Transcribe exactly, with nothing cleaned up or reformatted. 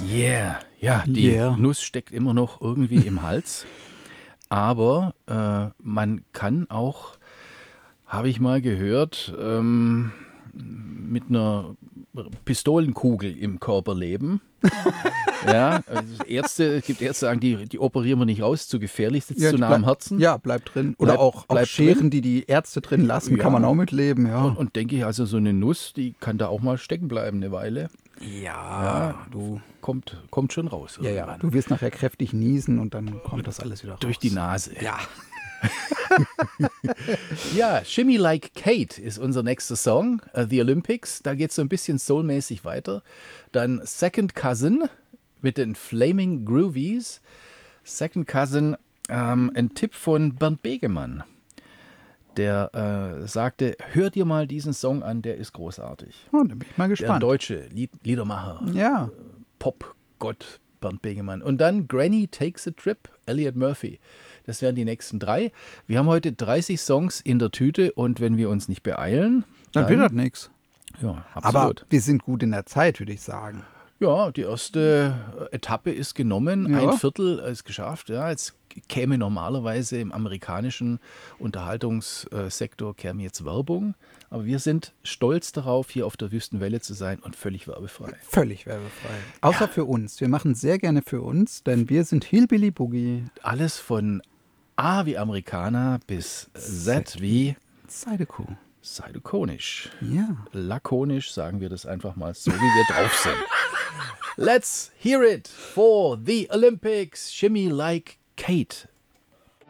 Yeah, ja, die Yeah. Nuss steckt immer noch irgendwie im Hals. Aber äh, man kann auch, habe ich mal gehört, ähm, mit einer Pistolenkugel im Körper leben. Ja, also Ärzte, es gibt Ärzte, die sagen, die, die operieren wir nicht raus, zu gefährlich, sitzt Ja, zu die nah bleib- am Herzen. Ja, bleibt drin. Oder Bleib- auch, auch bleibt Scheren, drin. die die Ärzte drin lassen, Ja. kann man auch mitleben. Ja, Und, und denke ich, also so eine Nuss, die kann da auch mal stecken bleiben eine Weile. ja, du, Kommt, kommt schon raus. ja, ja, irgendwann. du wirst nachher kräftig niesen und dann kommt das alles wieder raus. Durch die Nase. Ja. Ja, Shimmy Like Kate ist unser nächster Song, uh, The Olympics. Da geht es so ein bisschen soulmäßig weiter. Dann Second Cousin mit den Flaming Groovies. Second Cousin, ähm, ein Tipp von Bernd Begemann. Der äh, sagte, hör dir mal diesen Song an, der ist großartig. Oh, da bin ich mal Der gespannt. deutsche Lied Liedermacher, Ja, Pop-Gott Bernd Begemann. Und dann Granny Takes a Trip, Elliot Murphy. Das wären die nächsten drei. Wir haben heute dreißig Songs in der Tüte und wenn wir uns nicht beeilen, dann wird das nichts. Ja, Aber absolut. wir sind gut in der Zeit, würde ich sagen. Ja, die erste Etappe ist genommen, Ja. ein Viertel ist geschafft. Ja, jetzt käme normalerweise im amerikanischen Unterhaltungssektor käme jetzt Werbung. Aber wir sind stolz darauf, hier auf der Wüstenwelle zu sein und völlig werbefrei. Völlig werbefrei. Außer für uns. Wir machen sehr gerne für uns, denn wir sind Hillbilly Boogie. Alles von A wie Amerikaner bis Z wie Seidekuh. Seidokonisch. Ja. Lakonisch sagen wir das einfach mal so, wie wir drauf sind. Let's hear it for the Olympics. Shimmy Like Kate.